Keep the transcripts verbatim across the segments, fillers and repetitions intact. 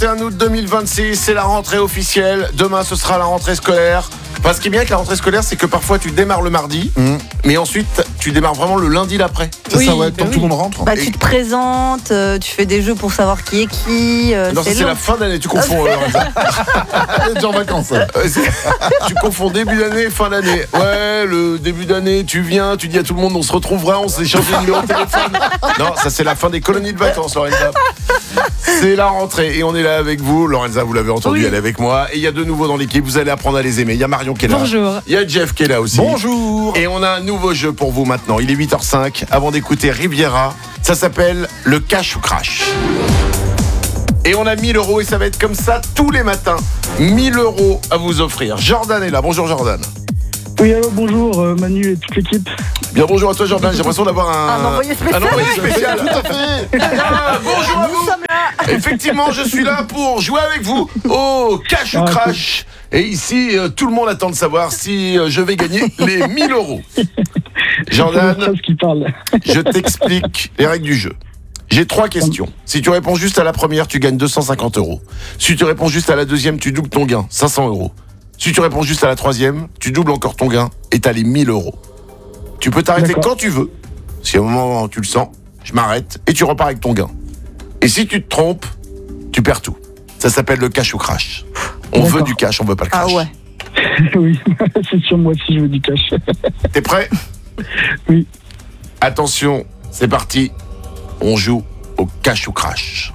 vingt et un août deux mille vingt-six, c'est la rentrée officielle. Demain, ce sera la rentrée scolaire. Enfin, ce qui est bien avec la rentrée scolaire, c'est que parfois tu démarres le mardi, mmh. mais ensuite tu démarres vraiment le lundi d'après. C'est oui, ça, ouais, bah quand oui. tout le monde rentre. Bah, Et... tu te présentes, euh, tu fais des jeux pour savoir qui est qui. Euh, non, c'est ça, c'est long. la fin d'année, tu confonds. euh, Elle est déjà en vacances. Euh, tu confonds début d'année et fin d'année. Ouais, le début d'année, tu viens, tu dis à tout le monde, on se retrouvera, on s'échange des numéros de téléphone. Non, ça c'est la fin des colonies de vacances, Lorenza. C'est la rentrée et on est là avec vous. Lorenza, vous l'avez entendu, Oui. elle est avec moi. Et il y a de nouveaux dans l'équipe, vous allez apprendre à les aimer. Il y a Marion qui est là. Bonjour. Il y a Jeff qui est là aussi. Bonjour. Et on a un nouveau jeu pour vous maintenant. Il est huit heures cinq. Avant d'écouter Riviera, ça s'appelle le cash ou crash. Et on a mille euros et ça va être comme ça tous les matins. mille euros à vous offrir. Jordan est là. Bonjour Jordan. Oui, allô, bonjour euh, Manu et toute l'équipe. Bien bonjour à toi Jordan. J'ai l'impression d'avoir un, Un envoyé spécial. un envoyé spécial. Tout à fait. Ah, bonjour à Nous vous. sommes là. Effectivement, je suis là pour jouer avec vous au cash ou Ah, crash. Et ici, euh, tout le monde attend de savoir si euh, je vais gagner les mille euros. Jordan, C'est le stress qui parle. je t'explique les règles du jeu. J'ai trois questions. Si tu réponds juste à la première, tu gagnes deux cent cinquante euros. Si tu réponds juste à la deuxième, tu doubles ton gain, cinq cents euros. Si tu réponds juste à la troisième, tu doubles encore ton gain et t'as les mille euros. Tu peux t'arrêter D'accord. quand tu veux. Si à un moment tu le sens, je m'arrête et tu repars avec ton gain. Et si tu te trompes, tu perds tout. Ça s'appelle le cash ou crash. On D'accord. veut du cash, on veut pas le Ah crash. ouais. Oui, c'est sûr, moi aussi je veux du cash. T'es prêt? Oui. Attention, c'est parti. On joue au cash ou crash.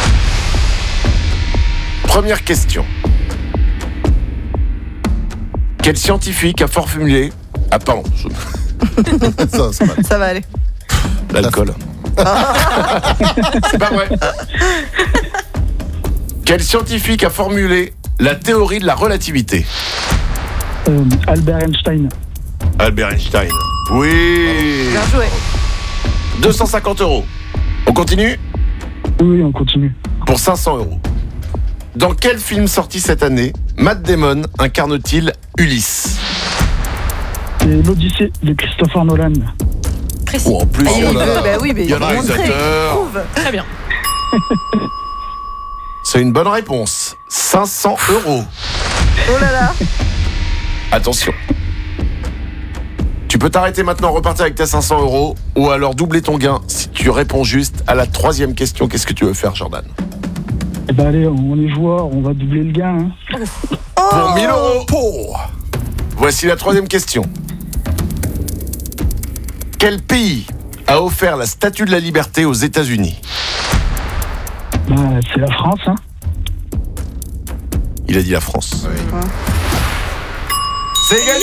Première question. Quel scientifique a formulé... Ah pardon, je- Ça, ça va. Ça va aller. l'alcool. C'est pas vrai. Quel scientifique a formulé la théorie de la relativité? Euh, Albert Einstein. Albert Einstein. Oui. Bien joué. deux cent cinquante euros. On continue? Oui, on continue. Pour cinq cents euros. Dans quel film sorti cette année, Matt Damon incarne-t-il Ulysse? Et l'Odyssée de Christopher Nolan. Précis. Oh, en plus, Ah, il y en il a- veut, bah oui, mais il y a le faut montrer, réalisateur. prouve. Très bien. C'est une bonne réponse. cinq cents euros. Oh là là. Attention. Tu peux t'arrêter maintenant, repartir avec tes cinq cents euros, ou alors doubler ton gain si tu réponds juste à la troisième question. Qu'est-ce que tu veux faire, Jordan? Eh ben allez, on est joueurs, on va doubler le gain. Hein. Pour mille euros. Voici la troisième question. Quel pays a offert la Statue de la Liberté aux États-Unis? Bah, c'est la France, hein. Il a dit la France. Oui. C'est gagné.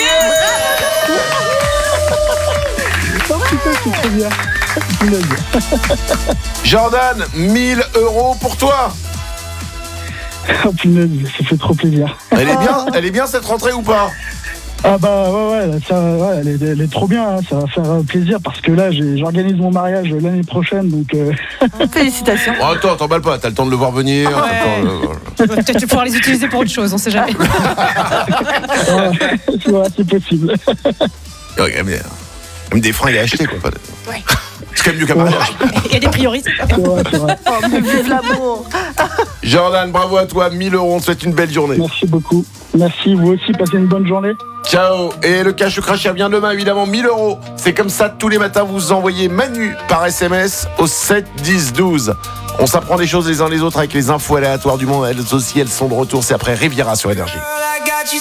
Oh putain, c'est trop bien. Punaise. Jordan, mille euros pour toi. Oh punaise, ça fait trop plaisir. Elle est bien, elle est bien cette rentrée ou pas? Ah bah ouais, ouais, ça, ouais elle, est, elle est trop bien, hein. Ça va faire plaisir parce que là, j'ai, j'organise mon mariage l'année prochaine, donc... Euh... Félicitations. Oh, attends, t'emballes pas, t'as le temps de le voir venir. Ah ouais. t'as le temps de- Peut-être tu vas pouvoir les utiliser pour autre chose, on sait jamais. ouais, ouais, c'est possible. Ouais, quand même, même des fringues à acheter, quoi. Pas de- Ouais. C'est quand même mieux qu'un mariage. Il y a des priorités. C'est vrai, c'est vrai. Oh, mais vive l'amour. Jordan, bravo à toi, mille euros, on te souhaite une belle journée. Merci beaucoup. Merci, vous aussi, passez une bonne journée. Ciao. Et le cash ou crash, ça vient demain, évidemment, mille euros. C'est comme ça, tous les matins, vous envoyez Manu par S M S au sept dix douze. On s'apprend des choses les uns les autres avec les infos aléatoires du monde. Elles aussi, elles sont de retour. C'est après Riviera sur Énergie.